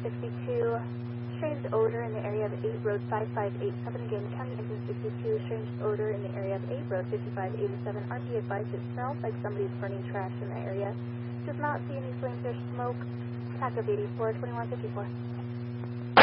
6162, strange odor in the area of 8 Road 5587. Again, County Engine 62, strange odor in the area of 8 Road 5587. RP advised it smells like somebody's burning trash in the area. Does not see any flames or smoke. TAC of 84, 2154.